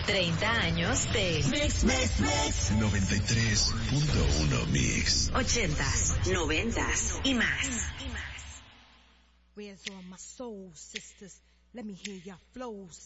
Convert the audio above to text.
30 años de Mix 93.1 Mix. 80s, 90s y más. Where's all my soul sisters? Let me hear your flows.